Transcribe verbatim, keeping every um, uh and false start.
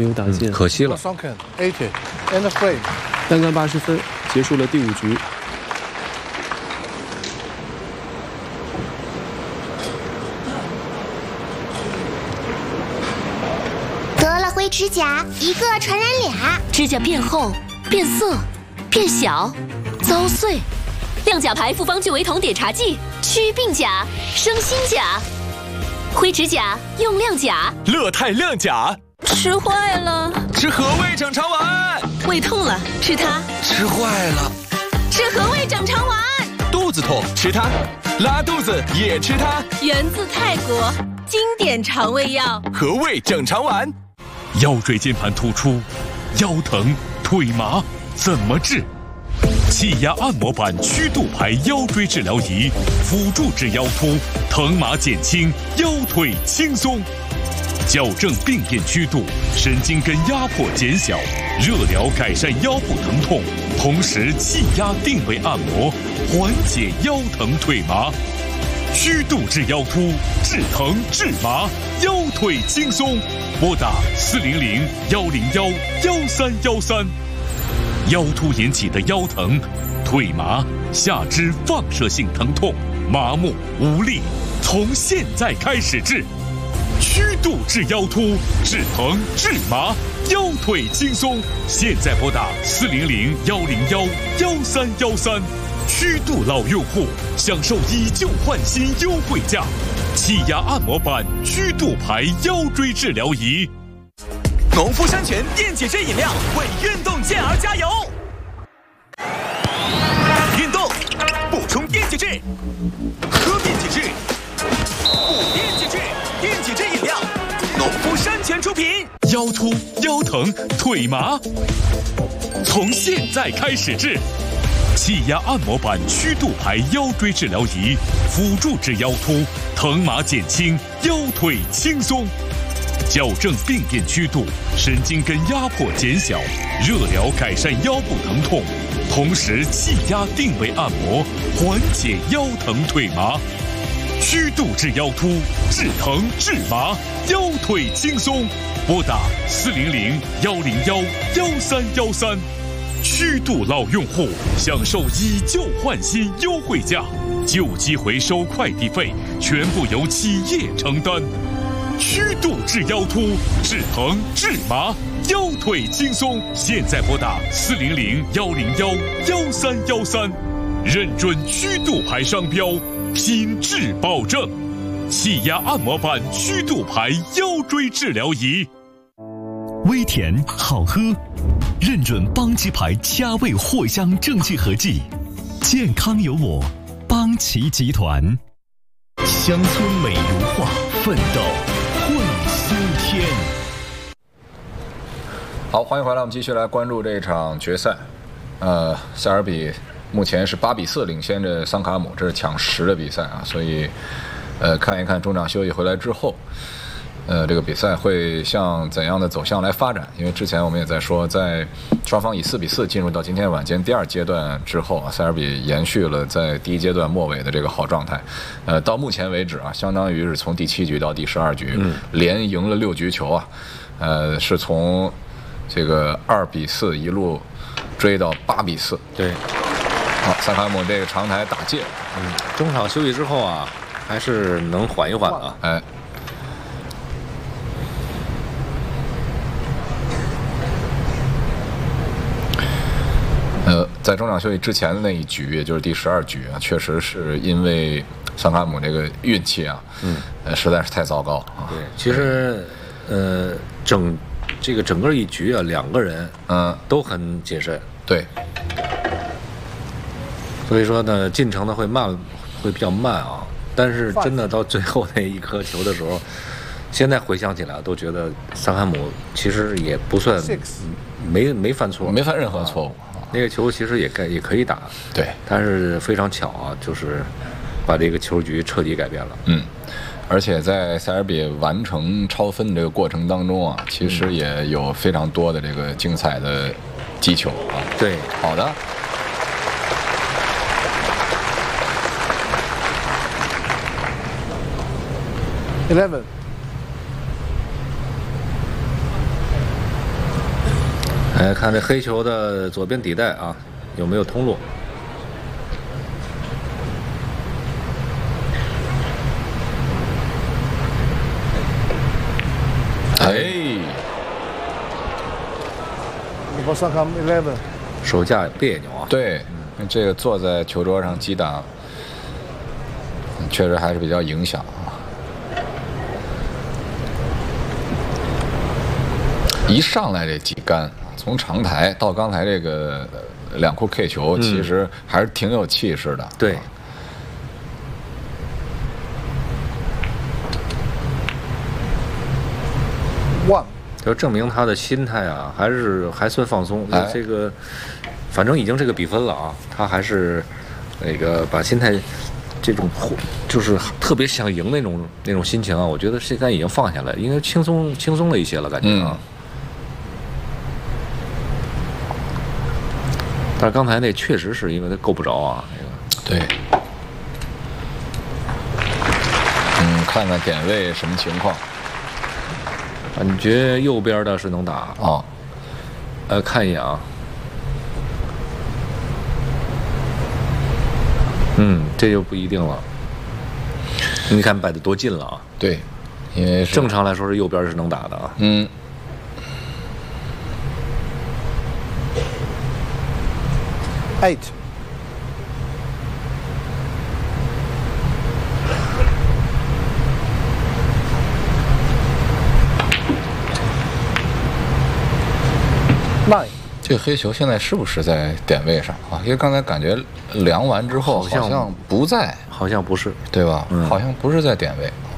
没有打进， 嗯、可惜了。 单杆八十分，结束了第五局。 得了灰指甲，一个传染俩， 指甲变厚、变色、变小、遭碎。亮甲牌复方聚维酮碘茶剂，祛病甲、生新甲。灰指甲用亮甲， 乐泰亮甲。 吃坏了， 吃和味整肠丸。 胃痛了，吃它。 吃坏了， 吃和味整肠丸。 肚子痛，吃它。拉肚子也吃它。 源自泰国，经典肠胃药。 和味整肠丸。 腰椎间盘突出，腰疼、腿麻，怎么治？气压按摩板曲度牌腰椎治疗仪，辅助治腰突，疼麻减轻，腰腿轻松。矫正病变曲度，神经根压迫减小，热疗改善腰部疼痛，同时气压定位按摩，缓解腰疼腿麻。曲度治腰突，治疼治麻，腰腿轻松。拨打四零零幺零幺幺三幺三。腰突引起的腰疼、腿麻、下肢放射性疼痛、麻木无力，从现在开始治。曲度治腰突，治疼治麻，腰腿轻松。现在拨打四零零幺零幺幺三幺三。曲度老用户享受以旧换新优惠价，气压按摩板曲度牌腰椎治疗仪。 农夫山泉电解质饮料为运动健儿加油！运动补充电解质，喝电解质，补电解质，电解质饮料，农夫山泉出品。 腰突、腰疼、腿麻，从现在开始治。气压按摩板曲度牌腰椎治疗仪，辅助治腰突，疼麻减轻，腰腿轻松。矫正病变曲度，神经根压迫减小，热疗改善腰部疼痛，同时气压定位按摩，缓解腰疼腿麻。曲度治腰突，治疼治麻，腰腿轻松。拨打四零零幺零幺幺三幺三。曲度老用户享受以旧换新优惠价，旧机回收快递费全部由企业承担。曲度治腰突，治疼治麻，腰腿轻松。现在拨打四零零幺零幺幺三幺三，认准曲度牌商标，品质保证。气压按摩板曲度牌腰椎治疗仪。 微甜好喝，认准邦奇牌佳味藿香正气合剂，健康有我，邦奇集团。乡村美如画，奋斗会苏天。 好，欢迎回来，我们继续来关注这场决赛。呃，塞尔比目前是八比四领先着桑卡姆，这是抢十的比赛啊，所以呃，看一看中场休息回来之后。呃，这个比赛会向怎样的走向来发展？因为之前我们也在说，在双方以四比四进入到今天晚间第二阶段之后啊，塞尔比延续了在第一阶段末尾的这个好状态。呃，到目前为止啊，相当于是从第七局到第十二局，嗯、连赢了六局球啊。呃，是从这个二比四一路追到八比四。 对。 好，萨卡姆这个长台打界， 嗯，中场休息之后啊，还是能缓一缓啊。 哎。呃，在中场休息之前的那一局，也就是第十二局啊，确实是因为桑卡姆这个运气啊，嗯，呃，实在是太糟糕啊。 对，其实，呃，整这个整个一局啊，两个人嗯都很谨慎， 对， 所以说呢，进程呢会慢，会比较慢啊。但是真的到最后那一颗球的时候，现在回想起来都觉得桑卡姆其实也不算没没犯错， 没犯任何错误。 那个球其实也该也可以打， 对， 但是非常巧啊，就是把这个球局彻底改变了。 嗯，而且在塞尔比完成超分这个过程当中啊，其实也有非常多的这个精彩的击球啊。 对， 好的。 eleven。 来看这黑球的左边底带啊，有没有通路？ 哎， 手架别扭啊。 对，这个坐在球桌上击打，确实还是比较影响啊。一上来这几杆，从长台到刚才这个两库 K 球， 嗯、 其实还是挺有气势的。 对。 One， 就证明他的心态啊，还是还算放松。 哎、 这个，反正已经这个比分了啊，他还是那个把心态这种就是特别想赢那种那种心情啊，我觉得现在已经放下来，应该轻松轻松了一些了，感觉啊。嗯、但是刚才那确实是因为他够不着啊，那个。 对。嗯，看看点位什么情况。 感觉右边的是能打啊、哦， 呃，看一眼啊，嗯，这就不一定了。你看摆的多近了啊！ 对，因为正常来说是右边是能打的啊。 嗯。 Eight。 这个黑球现在是不是在点位上啊？因为刚才感觉量完之后好像不在， 好像不是， 对吧？嗯，好像不是在点位。